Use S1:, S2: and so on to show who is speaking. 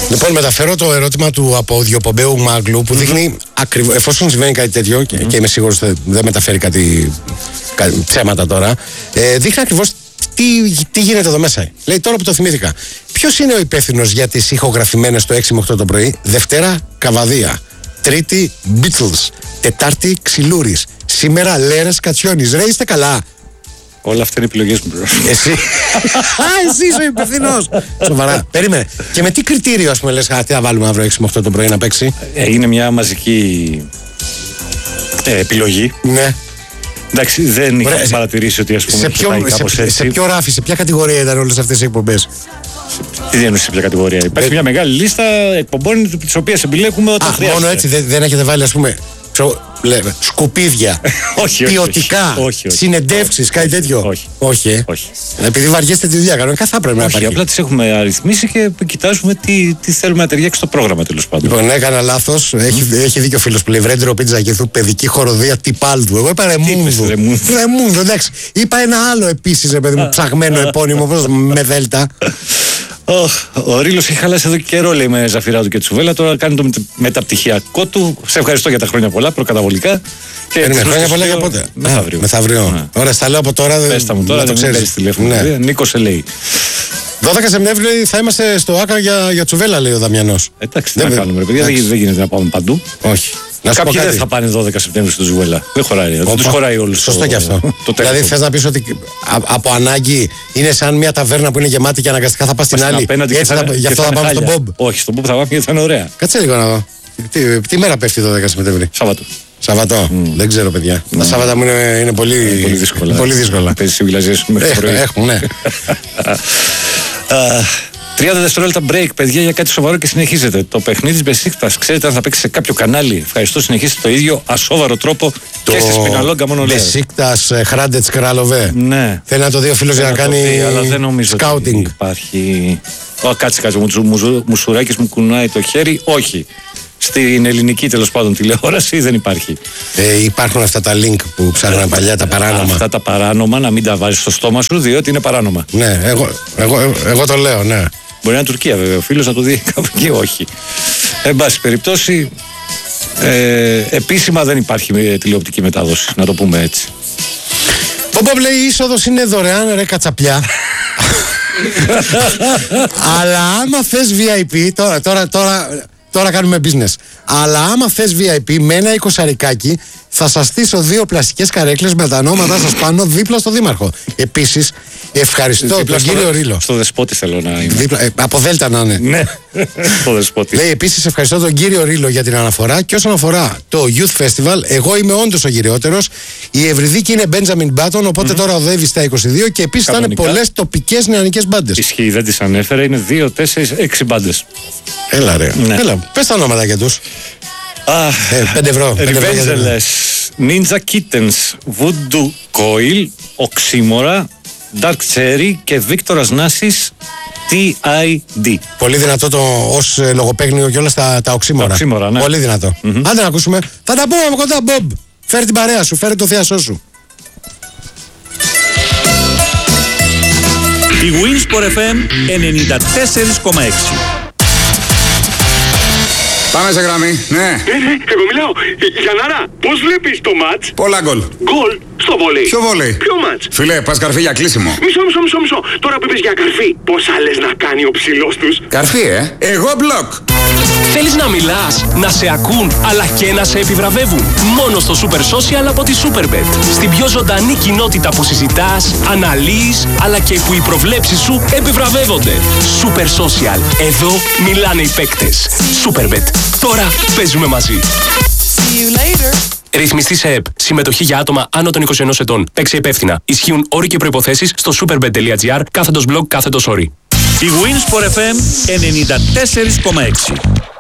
S1: Λοιπόν, μεταφέρω το ερώτημα του από Διοπομπέου Μάγκλου που δείχνει ακριβώς, εφόσον συμβαίνει κάτι τέτοιο και είμαι σίγουρος ότι δεν μεταφέρει κάτι ψέματα τώρα, δείχνει ακριβώς τι γίνεται εδώ μέσα. Λέει τώρα που το θυμήθηκα. Ποιος είναι ο υπεύθυνος για τις ηχογραφημένες το 6 με 8 το πρωί? Δευτέρα Καβαδία, Τρίτη Beatles, Τετάρτη Ξυλούρης, σήμερα Λέρες Κατσιόνης. Ρε, είστε καλά?
S2: Όλα αυτά είναι επιλογές μου.
S1: Εσύ. Εσύ είσαι ο υπευθυνός. Σοβαρά. Περίμενε. Και με τι κριτήριο, ας πούμε, λες, τι θα βάλουμε αύριο 6 με 8 το πρωί να παίξει?
S2: Είναι μια μαζική επιλογή.
S1: Ναι.
S2: Εντάξει, δεν είχα παρατηρήσει ότι, ας πούμε,
S1: σε ποιο ράφι, σε ποια κατηγορία ήταν όλες αυτές οι εκπομπές?
S2: Τι δεν σε ποια κατηγορία? Υπάρχει μια μεγάλη λίστα εκπομπών τις οποίες επιλέγουμε όταν χρειάζεται.
S1: Μόνο έτσι δεν έχετε βάλει, ας πούμε, σκουπίδια, ποιοτικά, συνεντεύξεις, κάτι τέτοιο?
S2: Όχι.
S1: Επειδή βαριέστε τη δουλειά, κανονικά θα πρέπει να υπάρχει.
S2: Απλά τις έχουμε αριθμίσει και κοιτάζουμε τι θέλουμε να ταιριάξει στο πρόγραμμα, τέλος πάντων.
S1: Λοιπόν, έκανα λάθος. Έχει δίκιο ο φίλος που λέει Βρέντρο Πιτζακηθού, παιδική χοροδία Τιπάλδου. Εγώ είπα Ρεμούνδου. Ρεμούνδου, εντάξει. Είπα ένα άλλο επίσης, παιδί μου, ψαγμένο επώνυμο, με δέλτα.
S2: Ο Ρήλος έχει χαλάσει εδώ και καιρό, λέει, με Ζαφυράτου και Τσουβέλα. Τώρα κάνει το μεταπτυχιακό του. Σε ευχαριστώ για τα χρόνια πολλά, προκαταβολικά.
S1: Χρόνια πολλά για πότε? Μεθαύριο. Ωραία, στα λέω από τώρα.
S2: Πες τα μου τώρα, δεν ξέρεις τηλέφωνο. Νίκος σε λέει.
S1: 12 Σεπτέμβρη θα είμαστε στο Άκρα για Τσουβέλα, λέει ο Δαμιανός.
S2: Εντάξει, τι να κάνουμε, ρε παιδιά, δεν γίνεται να πάμε παντού.
S1: Όχι.
S2: Κάποιοι δεν θα πάνε 12 Σεπτέμβρη στο Ζουβέλα. Δεν χωράει. Δεν τους χωράει όλους.
S1: Σωστό και αυτό. Δηλαδή θες να πεις ότι από ανάγκη είναι σαν μια ταβέρνα που είναι γεμάτη και αναγκαστικά θα πας στην άλλη? Γι' αυτό θα πάμε στον Μπομπ.
S2: Όχι, στον Μπομπ θα πάμε γιατί θα είναι ωραία.
S1: Κάτσε λίγο να δω. Τι μέρα πέφτει 12 Σεπτέμβρη? Σαββατό. Δεν ξέρω, παιδιά. Τα Σάββατα μου είναι πολύ δύσκολα.
S2: Παίζεις συμβιλαζίες μέχρι το πρωί.
S1: Έχουν, ναι.
S2: 30 δευτερόλεπτα break, παιδιά, για κάτι σοβαρό και συνεχίζετε. Το παιχνίδι της Μπεσίκτας, ξέρετε αν θα παίξει σε κάποιο κανάλι? Ευχαριστώ, συνεχίστε το ίδιο ασόβαρο τρόπο και στη Σπιναλόγκα μόνο λέει.
S1: Μπεσίκτας, Χράντετς, Κράλοβε.
S2: Ναι.
S1: Θέλει να το δει ο φίλος για να κάνει
S2: αλλά δεν νομίζω
S1: scouting.
S2: Υπάρχει. Κάτσε, Μουσουράκης μου κουνάει το χέρι. Όχι. Στην ελληνική, τέλος πάντων, τηλεόραση δεν υπάρχει.
S1: Υπάρχουν αυτά τα link που ψάχναν παλιά, τα παράνομα.
S2: Αυτά τα παράνομα να μην τα βάζεις στο στόμα σου, διότι είναι παράνομα.
S1: Ναι, εγώ το λέω, ναι.
S2: Μπορεί να είναι Τουρκία, βέβαια. Ο φίλος να το δει κάπου εκεί, όχι. Εν πάση περιπτώσει, επίσημα δεν υπάρχει τηλεοπτική μετάδοση, να το πούμε έτσι.
S1: Ο Μπομπ λέει η είσοδος είναι δωρεάν, ρε κατσαπλιά. Αλλά άμα θες VIP, τώρα κάνουμε business. Αλλά άμα θες VIP με ένα 20 θα σας στήσω 2 πλαστικές καρέκλες με τα ονόματά σας πάνω δίπλα στο Δήμαρχο. Επίσης, ευχαριστώ τον κύριο Ρήλο.
S2: Στο Δεσπότη θέλω να είμαι.
S1: Από Δέλτα να είναι.
S2: Ναι, στο Δεσπότη.
S1: Λέει επίσης ευχαριστώ τον κύριο Ρήλο για την αναφορά. Και όσον αφορά το Youth Festival, εγώ είμαι όντως ο γυριότερος. Η Ευρυδίκη είναι Benjamin Button, οπότε τώρα οδεύει στα 22 και επίσης θα είναι πολλές τοπικές νεανικές μπάντες.
S2: Ισχύει, δεν τις ανέφερε, είναι 2, 4, 6 μπάντες.
S1: Έλα ρε. Ναι. Έλα, πες τα ονόματα για τους. 5 ευρώ.
S2: Revengeles, Ninja Kittens, Voodoo Coil, Oxymora, Dark Cherry και Βίκτορας Νάσης TID.
S1: Πολύ δυνατό ως λογοπαίγνιο και όλα τα οξύμορα.
S2: Ναι.
S1: Πολύ δυνατό. Άντε να ακούσουμε. Θα τα πούμε από κοντά, Μπομπ. Φέρε την παρέα σου, φέρε το θείασό σου.
S3: Η Winsport FM 94,6.
S4: Πάμε σε γραμμή, ναι.
S5: Εγώ μιλάω. Γιαννάρα, πώς βλέπεις το μάτς?
S4: Πολλά γκολ.
S5: Γκολ στο βόλεϊ.
S4: Ποιο βόλεϊ?
S5: Ποιο μάτς?
S4: Φίλε, πας καρφί για κλείσιμο.
S5: Μισό. Τώρα που είπες για καρφί, πόσα λες να κάνει ο ψηλός τους?
S4: Καρφί, εγώ μπλοκ.
S6: Θέλεις να μιλάς, να σε ακούν, αλλά και να σε επιβραβεύουν? Μόνο στο Super Social από τη Superbet. Στην πιο ζωντανή κοινότητα που συζητάς, αναλύεις, αλλά και που οι προβλέψεις σου επιβραβεύονται. Super Social. Εδώ μιλάνε οι παίκτες. Superbet. Τώρα παίζουμε μαζί. Ρυθμιστή σε ΕΠ. Συμμετοχή για άτομα άνω των 21 ετών. Παίξε υπεύθυνα. Ισχύουν όροι και προϋποθέσεις στο superbet.gr /blog/όροι.
S3: Η Winsport FM 94,6.